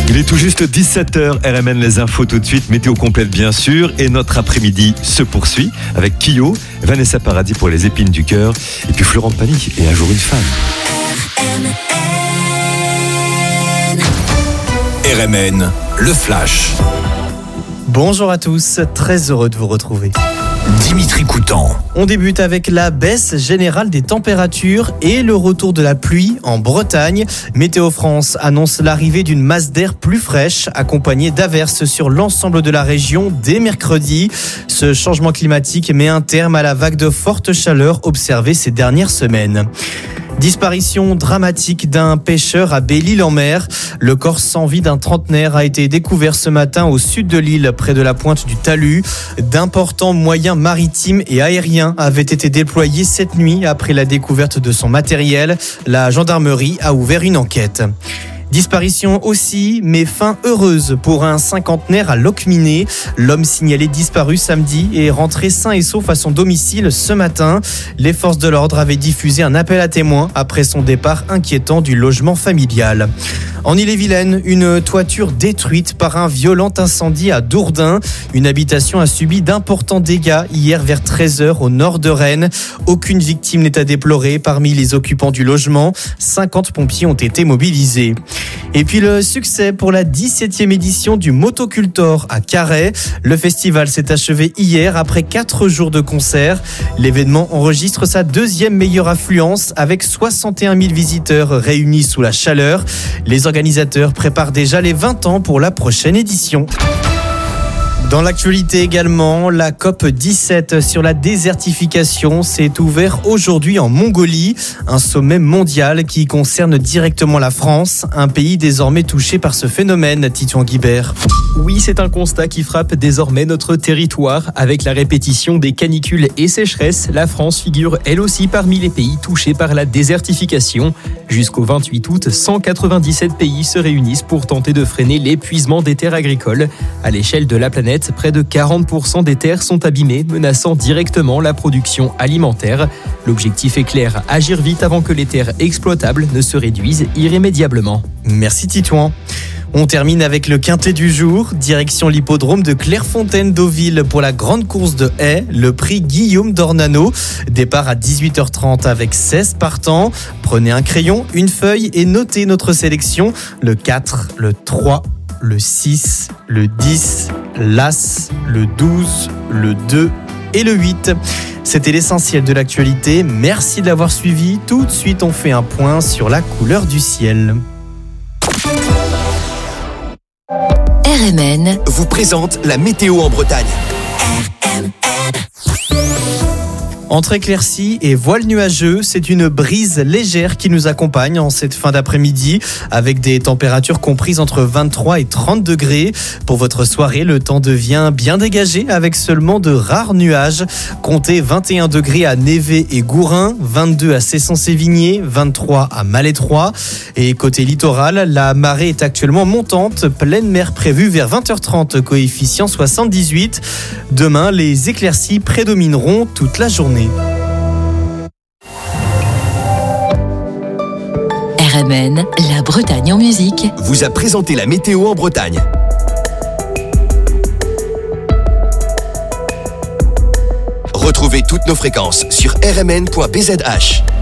Il est tout juste 17h, RMN les infos tout de suite, météo complète bien sûr, et notre après-midi se poursuit avec Kyo, Vanessa Paradis pour les épines du cœur, et puis Florent Pagny et Un jour une femme. RMN, le flash. Bonjour à tous, très heureux de vous retrouver. Dimitri Coutan. On débute avec la baisse générale des températures et le retour de la pluie en Bretagne. Météo France annonce l'arrivée d'une masse d'air plus fraîche, accompagnée d'averses sur l'ensemble de la région dès mercredi. Ce changement climatique met un terme à la vague de forte chaleur observée ces dernières semaines. Disparition dramatique d'un pêcheur à Belle-Île-en-Mer. Le corps sans vie d'un trentenaire a été découvert ce matin au sud de l'île, près de la pointe du Talus. D'importants moyens maritimes et aériens avaient été déployés cette nuit après la découverte de son matériel. La gendarmerie a ouvert une enquête. Disparition aussi, mais fin heureuse pour un cinquantenaire à Locminé. L'homme signalé disparu samedi est rentré sain et sauf à son domicile ce matin. Les forces de l'ordre avaient diffusé un appel à témoins après son départ inquiétant du logement familial. En Ille-et-Vilaine, une toiture détruite par un violent incendie à Dourdin. Une habitation a subi d'importants dégâts hier vers 13h au nord de Rennes. Aucune victime n'est à déplorer parmi les occupants du logement. 50 pompiers ont été mobilisés. Et puis le succès pour la 17e édition du Motocultor à Carhaix. Le festival s'est achevé hier après 4 jours de concerts. L'événement enregistre sa deuxième meilleure affluence avec 61 000 visiteurs réunis sous la chaleur. Les organisateurs préparent déjà les 20 ans pour la prochaine édition. Dans l'actualité également, la COP17 sur la désertification s'est ouverte aujourd'hui en Mongolie. Un sommet mondial qui concerne directement la France, un pays désormais touché par ce phénomène, Titouan Guibert. Oui, c'est un constat qui frappe désormais notre territoire. Avec la répétition des canicules et sécheresses, la France figure elle aussi parmi les pays touchés par la désertification. Jusqu'au 28 août, 197 pays se réunissent pour tenter de freiner l'épuisement des terres agricoles. À l'échelle de la planète, près de 40% des terres sont abîmées, menaçant directement la production alimentaire. L'objectif est clair, agir vite avant que les terres exploitables ne se réduisent irrémédiablement. Merci Titouan. On termine avec le quintet du jour, direction l'hippodrome de Clairefontaine-Deauville pour la grande course de haies, le prix Guillaume d'Ornano. Départ à 18h30 avec 16 partants. Prenez un crayon, une feuille et notez notre sélection. Le 4, le 3, le 6, le 10, l'As, le 12, le 2 et le 8. C'était l'essentiel de l'actualité. Merci de l'avoir suivi. Tout de suite, on fait un point sur la couleur du ciel. RMN vous présente la météo en Bretagne. Entre éclaircies et voiles nuageux, c'est une brise légère qui nous accompagne en cette fin d'après-midi avec des températures comprises entre 23 et 30 degrés. Pour votre soirée, le temps devient bien dégagé avec seulement de rares nuages. Comptez 21 degrés à Névé et Gourin, 22 à Cesson-Sévigné, 23 à Malétroit. Et côté littoral, la marée est actuellement montante, pleine mer prévue vers 20h30, coefficient 78. Demain, les éclaircies prédomineront toute la journée. RMN, la Bretagne en musique, vous a présenté la météo en Bretagne. Retrouvez toutes nos fréquences sur rmn.bzh.